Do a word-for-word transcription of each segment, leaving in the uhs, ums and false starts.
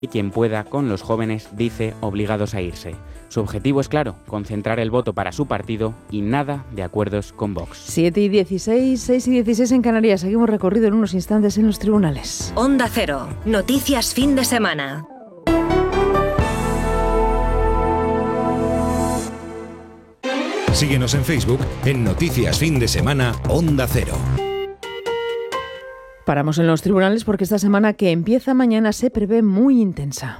y quien pueda con los jóvenes, dice, obligados a irse. Su objetivo es claro, concentrar el voto para su partido y nada de acuerdos con Vox. siete y dieciséis, seis y dieciséis en Canarias. Seguimos recorrido en unos instantes en los tribunales. Onda Cero. Noticias fin de semana. Síguenos en Facebook en Noticias Fin de Semana Onda Cero. Paramos en los tribunales porque esta semana que empieza mañana se prevé muy intensa.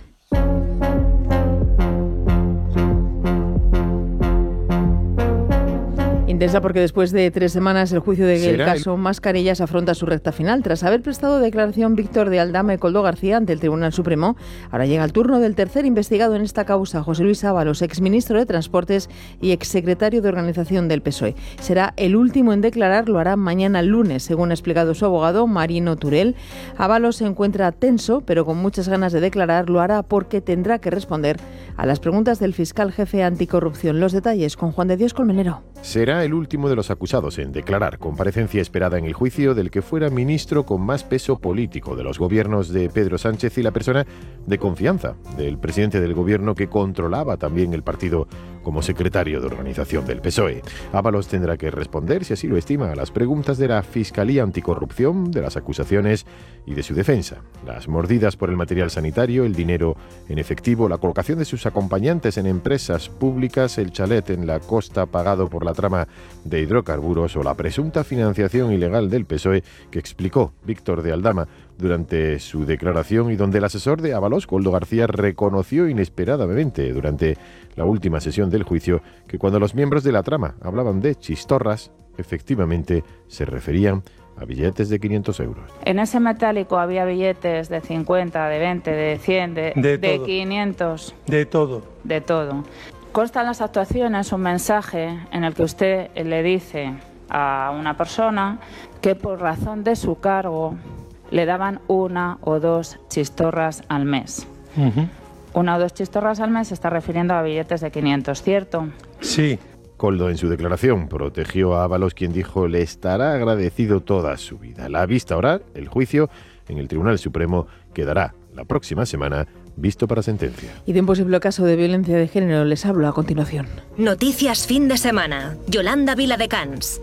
Intensa porque después de tres semanas el juicio del caso Mascarillas afronta su recta final. Tras haber prestado declaración Víctor de Aldama y Koldo García ante el Tribunal Supremo, ahora llega el turno del tercer investigado en esta causa, José Luis Ábalos, exministro de Transportes y exsecretario de Organización del P S O E. Será el último en declarar, lo hará mañana lunes, según ha explicado su abogado Marino Turel. Ábalos se encuentra tenso, pero con muchas ganas de declarar. Lo hará porque tendrá que responder a las preguntas del fiscal jefe anticorrupción. Los detalles con Juan de Dios Colmenero. Será el último de los acusados en declarar. Comparecencia esperada en el juicio del que fuera ministro con más peso político de los gobiernos de Pedro Sánchez y la persona de confianza del presidente del gobierno que controlaba también el partido como secretario de organización del P S O E. Ábalos tendrá que responder, si así lo estima, a las preguntas de la Fiscalía Anticorrupción, de las acusaciones y de su defensa. Las mordidas por el material sanitario, el dinero en efectivo, la colocación de sus acompañantes en empresas públicas, el chalet en la costa pagado por la trama de hidrocarburos o la presunta financiación ilegal del P S O E que explicó Víctor de Aldama durante su declaración y donde el asesor de Ábalos, Koldo García, reconoció inesperadamente durante la última sesión del juicio que cuando los miembros de la trama hablaban de chistorras, efectivamente se referían a billetes de quinientos euros. En ese metálico había billetes de cincuenta, de veinte, de cien, de, de, de quinientos. De todo. De todo. Consta en las actuaciones un mensaje en el que usted le dice a una persona que por razón de su cargo le daban una o dos chistorras al mes. Uh-huh. Una o dos chistorras al mes se está refiriendo a billetes de quinientos, ¿cierto? Sí. Koldo en su declaración protegió a Ábalos, quien dijo le estará agradecido toda su vida. La vista oral, el juicio en el Tribunal Supremo quedará la próxima semana visto para sentencia. Y de un posible caso de violencia de género les hablo a continuación. Noticias fin de semana. Yolanda Viladecans.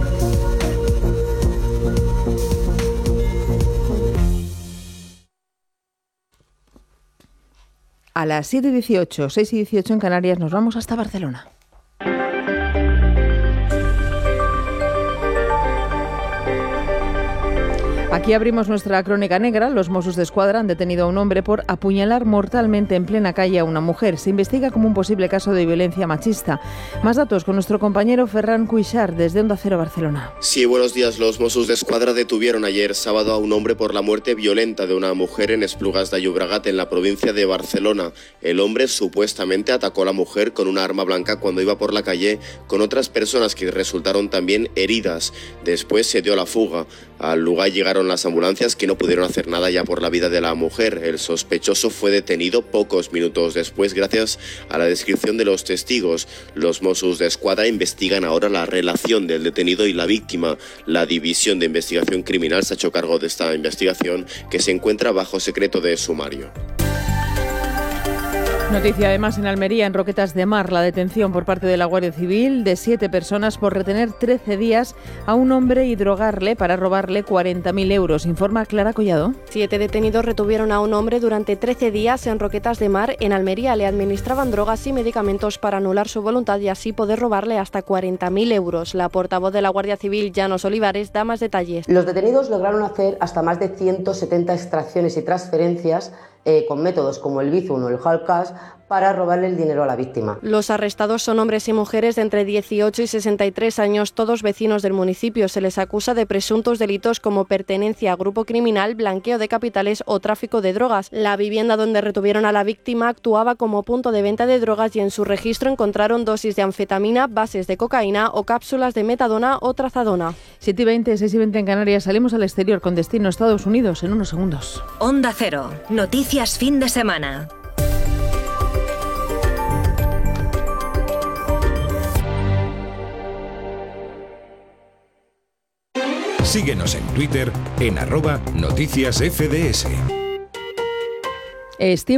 A las siete y dieciocho, seis y dieciocho en Canarias nos vamos hasta Barcelona. Aquí abrimos nuestra crónica negra. Los Mossos d'Esquadra han detenido a un hombre por apuñalar mortalmente en plena calle a una mujer. Se investiga como un posible caso de violencia machista. Más datos con nuestro compañero Ferran Cuixart desde Onda Cero Barcelona. Sí, buenos días. Los Mossos d'Esquadra detuvieron ayer sábado a un hombre por la muerte violenta de una mujer en Esplugas de Llobregat, en la provincia de Barcelona. El hombre supuestamente atacó a la mujer con una arma blanca cuando iba por la calle con otras personas que resultaron también heridas. Después se dio la fuga. Al lugar llegaron las ambulancias que no pudieron hacer nada ya por la vida de la mujer. El sospechoso fue detenido pocos minutos después gracias a la descripción de los testigos. Los Mossos d'Esquadra investigan ahora la relación del detenido y la víctima. La División de Investigación Criminal se ha hecho cargo de esta investigación, que se encuentra bajo secreto de sumario. Noticia además en Almería, en Roquetas de Mar, la detención por parte de la Guardia Civil de siete personas por retener trece días a un hombre y drogarle para robarle cuarenta mil euros. Informa Clara Collado. Siete detenidos retuvieron a un hombre durante trece días en Roquetas de Mar, en Almería. Le administraban drogas y medicamentos para anular su voluntad y así poder robarle hasta cuarenta mil euros. La portavoz de la Guardia Civil, Llanos Olivares, da más detalles. Los detenidos lograron hacer hasta más de ciento setenta extracciones y transferencias Eh, con métodos como el Bizum o el hard cash para robarle el dinero a la víctima. Los arrestados son hombres y mujeres de entre dieciocho y sesenta y tres años, todos vecinos del municipio. Se les acusa de presuntos delitos como pertenencia a grupo criminal, blanqueo de capitales o tráfico de drogas. La vivienda donde retuvieron a la víctima actuaba como punto de venta de drogas y en su registro encontraron dosis de anfetamina, bases de cocaína o cápsulas de metadona o trazadona. siete y veinte, seis y veinte en Canarias. Salimos al exterior con destino a Estados Unidos en unos segundos. Onda Cero. Noticias fin de semana. Síguenos en Twitter en arroba noticias F D S. Es